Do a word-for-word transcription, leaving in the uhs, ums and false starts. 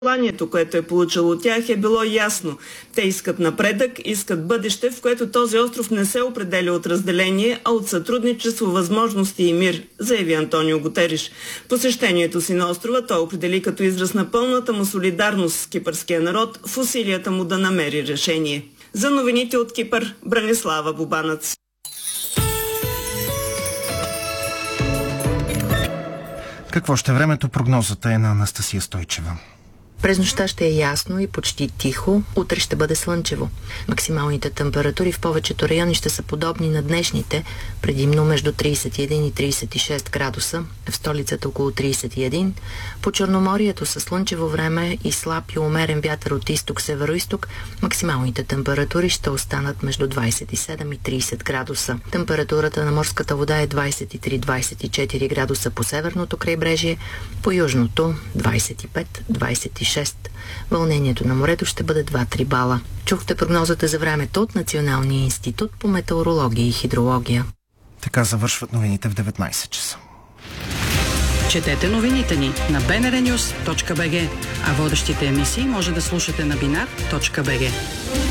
Посланието, което е получило от тях, е било ясно. Те искат напредък, искат бъдеще, в което този остров не се определя от разделение, а от сътрудничество, възможности и мир, заяви Антонио Гутериш. Посещението си на острова той определи като израз на пълната му солидарност с кипърския народ в усилията му да намери решение. За новините от Кипър, Бранислава Бубанац. Какво ще времето? Прогнозата е на Анастасия Стойчева. През нощта ще е ясно и почти тихо. Утре ще бъде слънчево. Максималните температури в повечето райони ще са подобни на днешните, предимно между трийсет и един и трийсет и шест градуса, в столицата около трийсет и един. По Черноморието със слънчево време и слаб и умерен вятър от изток-североизток, максималните температури ще останат между двайсет и седем и трийсет градуса. Температурата на морската вода е двайсет и три до двайсет и четири градуса по северното крайбрежие, по южното двайсет и пет до двайсет и шест. Вълнението на морето ще бъде два-три бала. Чухте прогнозата за времето от Националния институт по метеорология и хидрология. Така завършват новините в деветнайсет часа. Четете новините ни на би ен ар нюз точка би джи, а водещите емисии може да слушате на бинар точка би джи.